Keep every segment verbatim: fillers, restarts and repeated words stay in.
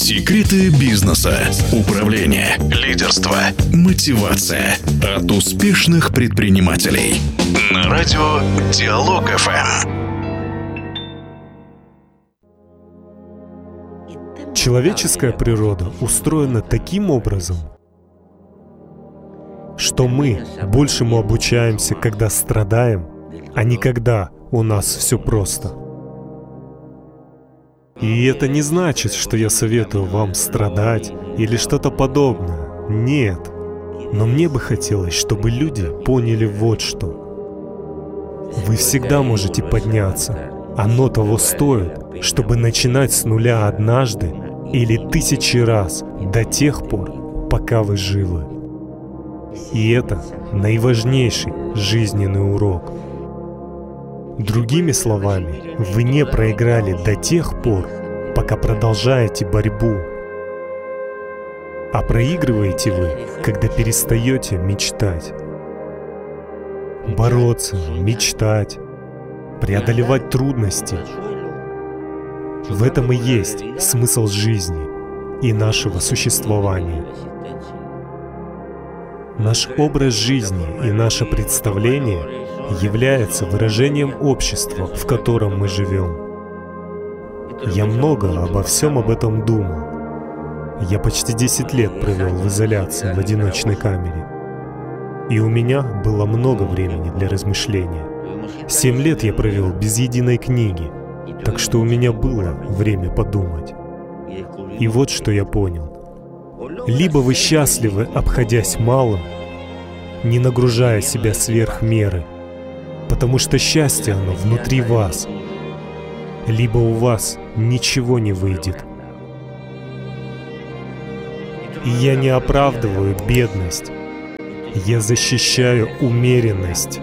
Секреты бизнеса, управления, лидерства, мотивация от успешных предпринимателей. На радио Диалог эф эм. Человеческая природа устроена таким образом, что мы большему обучаемся, когда страдаем, а не когда у нас все просто. И это не значит, что я советую вам страдать или что-то подобное. Нет. Но мне бы хотелось, чтобы люди поняли вот что. Вы всегда можете подняться. Оно того стоит, чтобы начинать с нуля однажды или тысячи раз до тех пор, пока вы живы. И это наиважнейший жизненный урок. Другими словами, вы не проиграли до тех пор, пока продолжаете борьбу. А проигрываете вы, когда перестаете мечтать. Бороться, мечтать, преодолевать трудности. В этом и есть смысл жизни и нашего существования. Наш образ жизни и наше представление является выражением общества, в котором мы живем. Я много обо всем об этом думал. Я почти десять лет провел в изоляции в одиночной камере. И у меня было много времени для размышления. Семь лет я провел без единой книги, так что у меня было время подумать. И вот что я понял. Либо вы счастливы, обходясь малым, не нагружая себя сверх меры, потому что счастье оно внутри вас, либо у вас ничего не выйдет. И я не оправдываю бедность, я защищаю умеренность.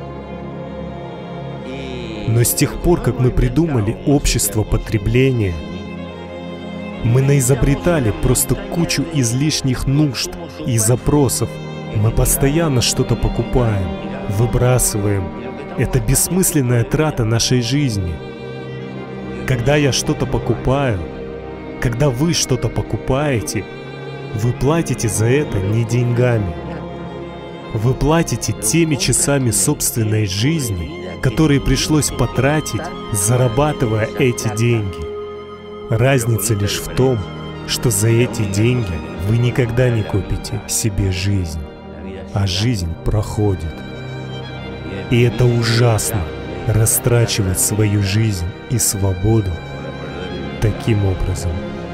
Но с тех пор, как мы придумали общество потребления, мы наизобретали просто кучу излишних нужд и запросов. Мы постоянно что-то покупаем, выбрасываем. Это бессмысленная трата нашей жизни. Когда я что-то покупаю, когда вы что-то покупаете, вы платите за это не деньгами. Вы платите теми часами собственной жизни, которые пришлось потратить, зарабатывая эти деньги. Разница лишь в том, что за эти деньги вы никогда не купите себе жизнь, а жизнь проходит. И это ужасно — растрачивать свою жизнь и свободу таким образом.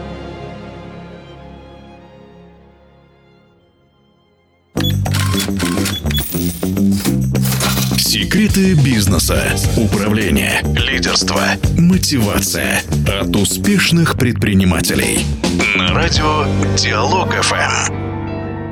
Секреты бизнеса, управления, лидерства, мотивация от успешных предпринимателей. На радио Диалог эф эм.